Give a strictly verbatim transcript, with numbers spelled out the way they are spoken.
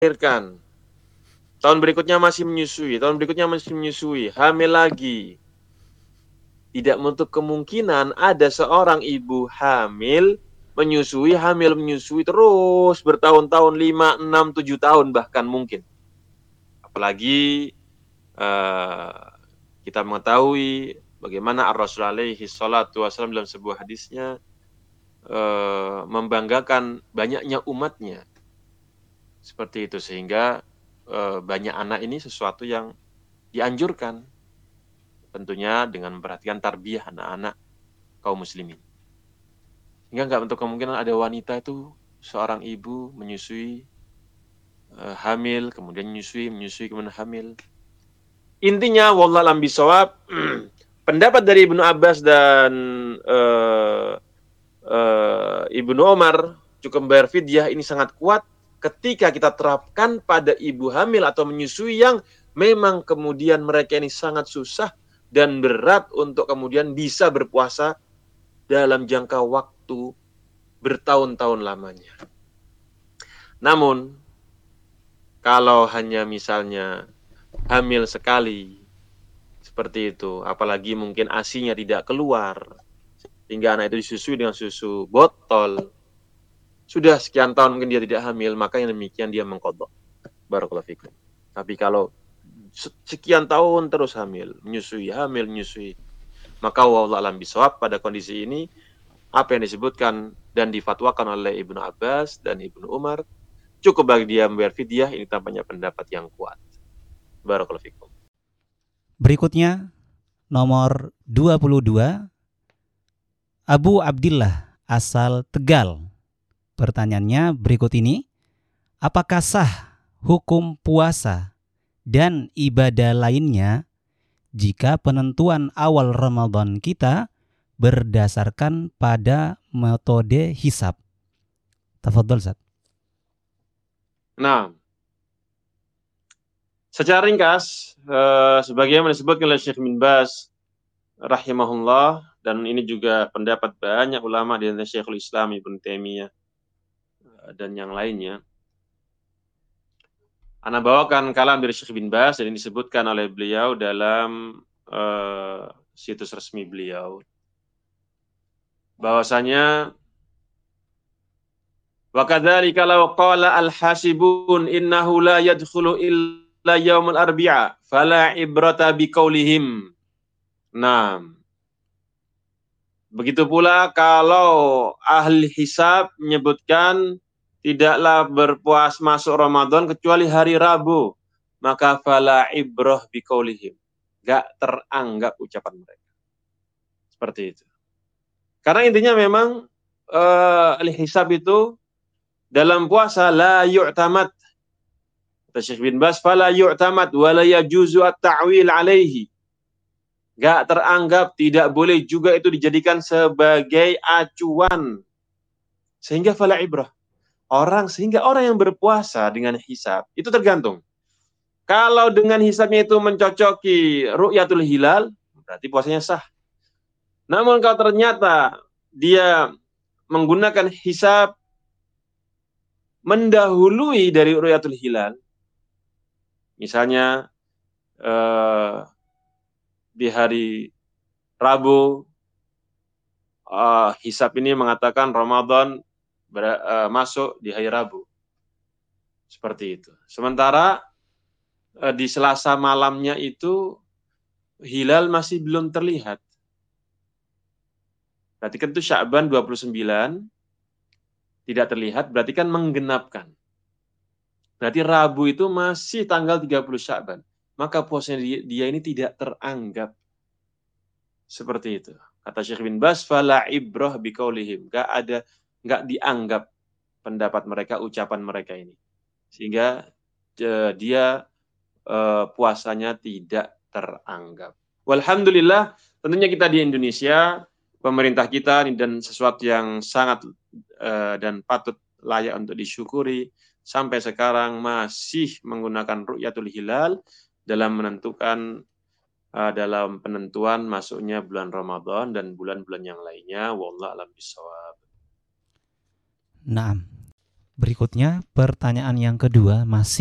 melahirkan. Tahun berikutnya masih menyusui, tahun berikutnya masih menyusui, hamil lagi. Tidak menutup kemungkinan ada seorang ibu hamil, menyusui, hamil, menyusui, terus bertahun-tahun, lima, enam, tujuh tahun bahkan mungkin. Apalagi uh, kita mengetahui bagaimana Ar-Rasul alaihi salatu wassalam dalam sebuah hadisnya uh, membanggakan banyaknya umatnya. Seperti itu, sehingga uh, banyak anak ini sesuatu yang dianjurkan. Tentunya dengan memperhatikan tarbiyah anak-anak kaum muslimin. Hingga nggak untuk kemungkinan ada wanita itu, seorang ibu menyusui, uh, hamil, kemudian menyusui, menyusui, kemudian hamil. Intinya, wallahu a'lam bishawab, pendapat dari Ibnu Abbas dan uh, uh, Ibnu Umar cukup membayar fidyah ini sangat kuat ketika kita terapkan pada ibu hamil atau menyusui yang memang kemudian mereka ini sangat susah dan berat untuk kemudian bisa berpuasa dalam jangka waktu bertahun-tahun lamanya. Namun, kalau hanya misalnya hamil sekali, seperti itu, apalagi mungkin asinya tidak keluar, sehingga anak itu disusui dengan susu botol, sudah sekian tahun mungkin dia tidak hamil, maka yang demikian dia mengqadha. Barakallahu fikum. Tapi kalau sekian tahun terus hamil, menyusui, hamil, menyusui, maka wallahu a'lam bishawab pada kondisi ini, apa yang disebutkan dan difatwakan oleh Ibnu Abbas dan Ibnu Umar, cukup bagi dia membayar fidyah, ini tampaknya pendapat yang kuat. Barakallahu fikum. Berikutnya, nomor dua puluh dua, Abu Abdillah asal Tegal. Pertanyaannya berikut ini, apakah sah hukum puasa dan ibadah lainnya jika penentuan awal Ramadan kita berdasarkan pada metode hisab? Tafadhol, Ustaz. Nah, secara ringkas, eh, sebagaimana disebutkan oleh Syekh bin Baz rahimahullah, dan ini juga pendapat banyak ulama di antara Syekhul Islam Ibnu Taimiyah dan yang lainnya. Ana bawakan kalam dari Syekh bin Baz dan ini disebutkan oleh beliau dalam uh, situs resmi beliau, bahwasanya wa kadzalika law qala al-hasibun innahu la yadkhulu illa yaumul arbi'a fala ibrata biqaulihim. Nah, begitu pula kalau ahli hisab menyebutkan tidaklah berpuas masuk Ramadan kecuali hari Rabu, maka fala ibrah biqaulihim, enggak teranggap ucapan mereka. Seperti itu. Karena intinya memang uh, al-hisab itu dalam puasa la yu'tamad. Kata Syekh bin Baz, fala yu'tamad wa la yajuzu at-ta'wil alaihi. Enggak teranggap, tidak boleh juga itu dijadikan sebagai acuan. Sehingga fala ibrah. Orang sehingga orang yang berpuasa dengan hisab itu tergantung. Kalau dengan hisabnya itu mencocoki ru'yatul hilal, berarti puasanya sah. Namun kalau ternyata dia menggunakan hisab mendahului dari ru'yatul hilal, misalnya eh, di hari Rabu, eh, hisab ini mengatakan Ramadan ber, eh, masuk di hari Rabu. Seperti itu. Sementara eh, di Selasa malamnya itu hilal masih belum terlihat. Berarti kan itu Sya'ban dua puluh sembilan tidak terlihat, berarti kan menggenapkan. Berarti Rabu itu masih tanggal tiga puluh Sya'ban. Maka puasanya dia, dia ini tidak teranggap. Seperti itu. Kata Syekh bin Baz, fala ibrah biqaulihim. Enggak ada, enggak dianggap pendapat mereka, ucapan mereka ini. Sehingga uh, dia uh, puasanya tidak teranggap. Walhamdulillah, tentunya kita di Indonesia, pemerintah kita dan sesuatu yang sangat uh, dan patut layak untuk disyukuri, sampai sekarang masih menggunakan ru'yatul hilal dalam menentukan uh, dalam penentuan masuknya bulan Ramadan dan bulan-bulan yang lainnya. Wallahu a'lam bishawab. Naam. Berikutnya pertanyaan yang kedua masih